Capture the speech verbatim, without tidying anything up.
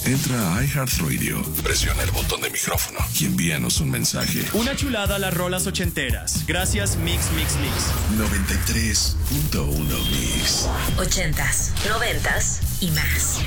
Entra a iHeartRadio, presiona el botón de micrófono y envíanos un mensaje. Una chulada a las rolas ochenteras. Gracias Mix Mix Mix. noventa y tres punto uno Mix. Ochentas, noventas y más.